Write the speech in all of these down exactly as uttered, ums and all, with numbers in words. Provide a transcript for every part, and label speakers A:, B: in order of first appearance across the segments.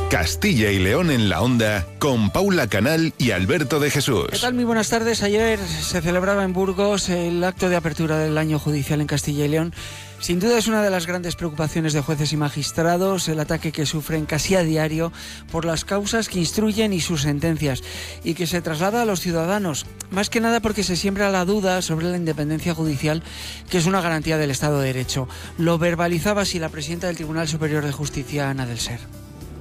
A: Castilla y León en la Onda, con Paula Canal y Alberto de Jesús.
B: ¿Qué tal? Muy buenas tardes. Ayer se celebraba en Burgos el acto de apertura del año judicial en Castilla y León. Sin duda es una de las grandes preocupaciones de jueces y magistrados, el ataque que sufren casi a diario por las causas que instruyen y sus sentencias, y que se traslada a los ciudadanos, más que nada porque se siembra la duda sobre la independencia judicial, que es una garantía del Estado de Derecho. Lo verbalizaba así la presidenta del Tribunal Superior de Justicia, Ana del Ser.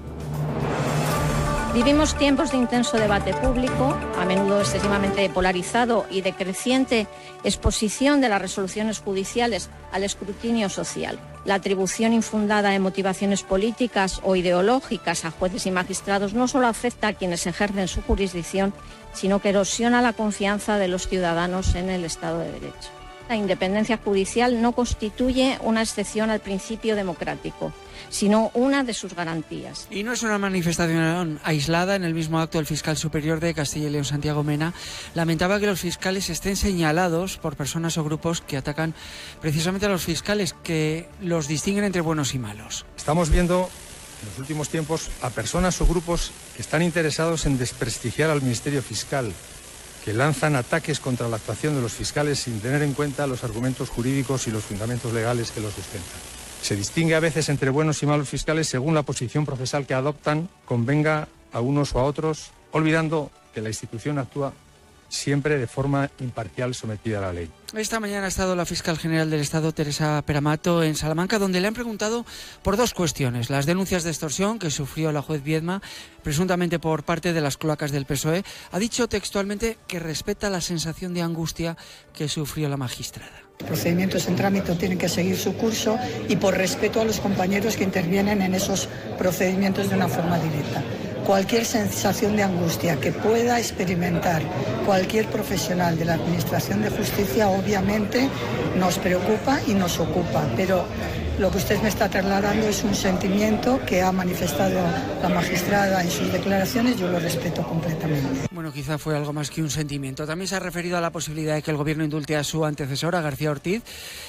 C: Vivimos tiempos de intenso debate público, a menudo excesivamente polarizado y de creciente exposición de las resoluciones judiciales al escrutinio social. La atribución infundada de motivaciones políticas o ideológicas a jueces y magistrados no solo afecta a quienes ejercen su jurisdicción, sino que erosiona la confianza de los ciudadanos en el Estado de Derecho. La independencia judicial no constituye una excepción al principio democrático, sino una de sus garantías.
B: Y no es una manifestación aislada. En el mismo acto, el fiscal superior de Castilla y León, Santiago Mena, lamentaba que los fiscales estén señalados por personas o grupos que atacan precisamente a los fiscales, que los distinguen entre buenos y malos.
D: Estamos viendo en los últimos tiempos a personas o grupos que están interesados en desprestigiar al Ministerio Fiscal, que lanzan ataques contra la actuación de los fiscales sin tener en cuenta los argumentos jurídicos y los fundamentos legales que los sustentan. Se distingue a veces entre buenos y malos fiscales según la posición procesal que adoptan, convenga a unos o a otros, olvidando que la institución actúa siempre de forma imparcial, sometida a la ley.
B: Esta mañana ha estado la fiscal general del Estado, Teresa Peramato, en Salamanca, donde le han preguntado por dos cuestiones: las denuncias de extorsión que sufrió la juez Viedma, presuntamente por parte de las cloacas del P S O E. Ha dicho textualmente que respeta la sensación de angustia que sufrió la magistrada.
E: Los procedimientos en trámite tienen que seguir su curso y por respeto a los compañeros que intervienen en esos procedimientos de una forma directa. Cualquier sensación de angustia que pueda experimentar cualquier profesional de la Administración de Justicia obviamente nos preocupa y nos ocupa, pero lo que usted me está trasladando es un sentimiento que ha manifestado la magistrada en sus declaraciones. Yo lo respeto completamente.
B: Bueno, quizá fue algo más que un sentimiento. También se ha referido a la posibilidad de que el Gobierno indulte a su antecesora, García Ortiz,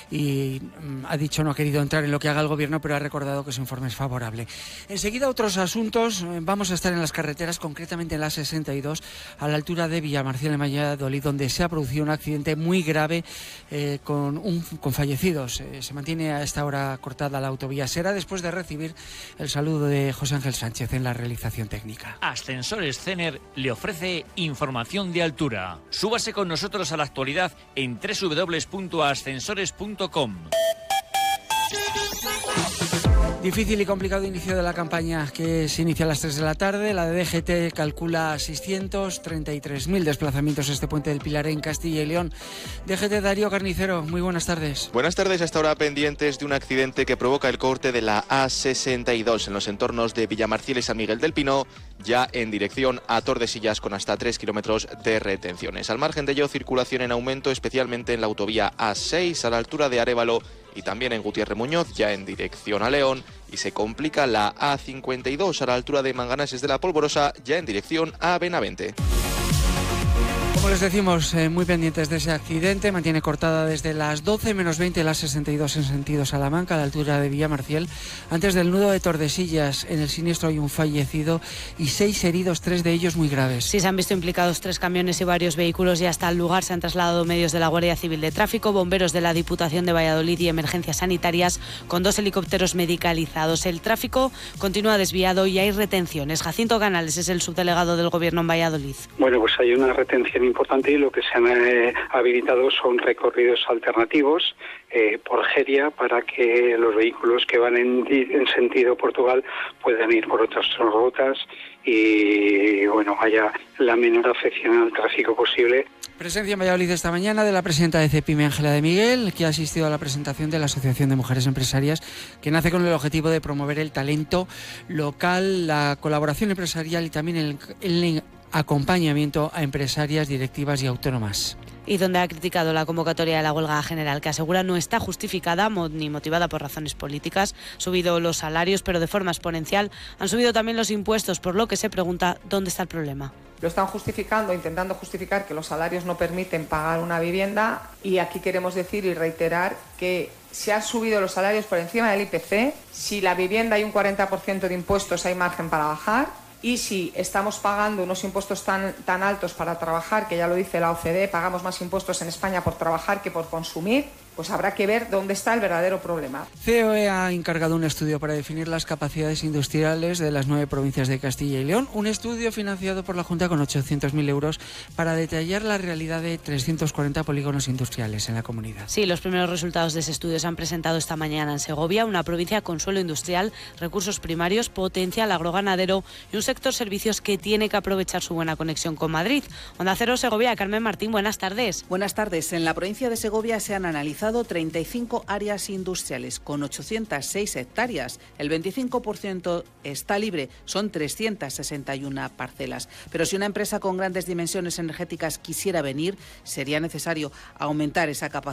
B: y mm, ha dicho no ha querido entrar en lo que haga el Gobierno, pero ha recordado que su informe es favorable. Enseguida otros asuntos. Vamos a estar en las carreteras, concretamente en la sesenta y dos, a la altura de Villamarcial en Valladolid, donde se ha producido un accidente muy grave eh, con, un, con fallecidos. Eh, se mantiene a esta hora cortada la autovía. Será después de recibir el saludo de José Ángel Sánchez en la realización técnica.
F: Ascensores Cener le ofrece información de altura. Súbase con nosotros a la actualidad en doble u doble u doble u punto ascensores punto com.
B: Difícil y complicado inicio de la campaña que se inicia a las tres de la tarde. La de D G T calcula seiscientos treinta y tres mil desplazamientos este puente del Pilar en Castilla y León. D G T, Darío Carnicero, muy buenas tardes.
G: Buenas tardes. Hasta ahora pendientes de un accidente que provoca el corte de la A sesenta y dos en los entornos de Villamarcial y San Miguel del Pino, ya en dirección a Tordesillas, con hasta tres kilómetros de retenciones. Al margen de ello, circulación en aumento, especialmente en la autovía A seis a la altura de Arévalo y también en Gutiérrez Muñoz, ya en dirección a León, y se complica la A cincuenta y dos a la altura de Manganases de la Polvorosa, ya en dirección a Benavente.
B: Como les decimos, eh, muy pendientes de ese accidente. Mantiene cortada desde las doce menos veinte la sesenta y dos en sentido Salamanca, a la altura de Villamarcial. Antes del nudo de Tordesillas, en el siniestro hay un fallecido y seis heridos, tres de ellos muy graves.
H: Sí, se han visto implicados tres camiones y varios vehículos, y hasta el lugar se han trasladado medios de la Guardia Civil de Tráfico, bomberos de la Diputación de Valladolid y emergencias sanitarias, con dos helicópteros medicalizados. El tráfico continúa desviado y hay retenciones. Jacinto Canales es el subdelegado del Gobierno en Valladolid.
I: Bueno, pues hay una retención importante y lo que se han eh, habilitado son recorridos alternativos eh, por Geria para que los vehículos que van en, en sentido Portugal puedan ir por otras rutas y bueno, haya la menor afección al tráfico posible.
B: Presencia en Valladolid esta mañana de la presidenta de CEPIME, Ángela de Miguel, que ha asistido a la presentación de la Asociación de Mujeres Empresarias, que nace con el objetivo de promover el talento local, la colaboración empresarial y también el, el acompañamiento a empresarias, directivas y autónomas.
H: Y donde ha criticado la convocatoria de la huelga general, que asegura no está justificada ni motivada por razones políticas. Han subido los salarios, pero de forma exponencial. Han subido también los impuestos, por lo que se pregunta dónde está el problema.
J: Lo están justificando, intentando justificar que los salarios no permiten pagar una vivienda, y aquí queremos decir y reiterar que si han subido los salarios por encima del I P C, si la vivienda hay un cuarenta por ciento de impuestos, hay margen para bajar, y si estamos pagando unos impuestos tan, tan altos para trabajar, que ya lo dice la O C D E, pagamos más impuestos en España por trabajar que por consumir, pues habrá que ver dónde está el verdadero problema.
B: C O E ha encargado un estudio para definir las capacidades industriales de las nueve provincias de Castilla y León, un estudio financiado por la Junta con ochocientos mil euros para detallar la realidad de trescientos cuarenta polígonos industriales en la comunidad.
H: Sí, los primeros resultados de ese estudio se han presentado esta mañana en Segovia, una provincia con suelo industrial, recursos primarios, potencial agroganadero y un sector servicios que tiene que aprovechar su buena conexión con Madrid. Onda Cero Segovia, Carmen Martín, buenas tardes.
K: Buenas tardes. En la provincia de Segovia se han analizado treinta y cinco áreas industriales con ochocientas seis hectáreas. El veinticinco por ciento está libre, son trescientas sesenta y una parcelas. Pero si una empresa con grandes dimensiones energéticas quisiera venir, sería necesario aumentar esa capacidad